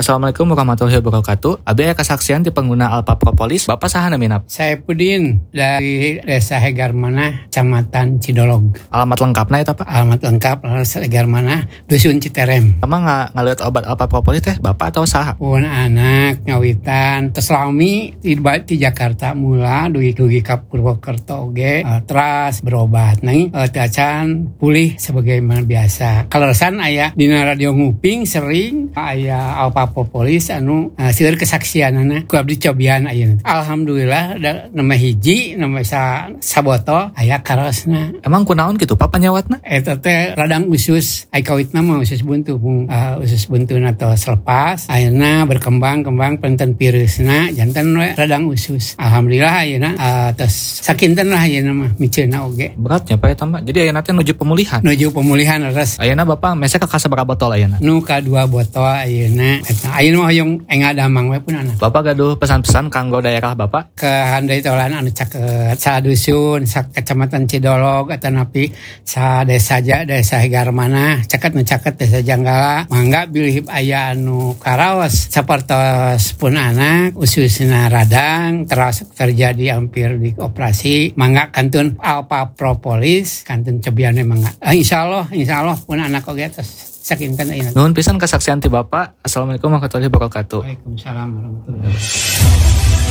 Assalamualaikum warahmatullahi wabarakatuh. Abi aya kesaksian di pengguna Alpha Propolis. Bapak saha naminap? Saya Pudin dari Desa Hegarmanah, Kecamatan Cidolog. Alamat lengkapna eta Pak? Alamat lengkap Desa Hegarmanah, Dusun Citerem. Emang ngaliat obat Alpha Propolis teh Bapak atau saha? Pun anak ngawitan terselami di Jakarta mula dugi ka Purwokerto oge teras berobat nang tacan pulih sebagaimana biasa. Kaleresan aya dina radio nguping sering aya Alpha Propolis anu seueur kesaksianana ku abdi cobian ayeuna. Alhamdulillah nama hiji nama sabotol aya karosna. Emang kunaon kitu Pak panyawatna? Eta teh radang usus ai kawitna mah usus buntu usus buntuna tos lepas ayeuna berkembang penten virusna janten we radang usus. Alhamdulillah ayeuna tos sakinten lah ayeuna mah miceuna oge. Beratnya Pak eta mah. Jadi ayeuna teh nuju pemulihan. Nuju pemulihan res. Ayeuna Bapak mese ka sabaraha botol ayeuna? Nu ka 2 botol ayeuna. Ayeuna mah hoyong enga damang we pun anak. Bapak gaduh pesan-pesan kanggo daerah Bapak? Ke handai tolan anu caket sa dusun, sa kecamatan Cidolog atau napi sa desa Hegarmanah, caket desa Janggala. Mangga bilih aya anu karaos sapertos pun anak ususna radang terus terjadi hampir di operasi. Mangga kantun Alpha Propolis, kantun cobiane mangga. Insyaallah pun anak oge tos sakinten ayeuna. Nuhun pisan kesaksian ti Bapak. Assalamualaikum warahmatullahi wabarakatuh. Waalaikumsalam warahmatullahi wabarakatuh.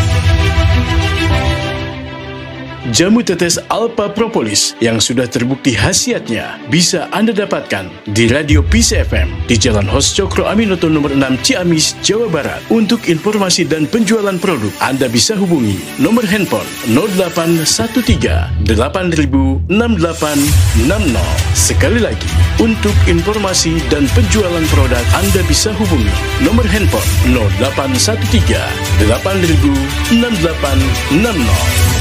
Jamu tetes Alpha Propolis yang sudah terbukti khasiatnya bisa Anda dapatkan di Radio Peace FM di Jalan Hos Cokro Aminoto nomor 6 Ciamis, Jawa Barat. Untuk informasi dan penjualan produk, Anda bisa hubungi nomor handphone 0813 8000 6860. Sekali lagi, untuk informasi dan penjualan produk, Anda bisa hubungi nomor handphone 0813 8000 6860.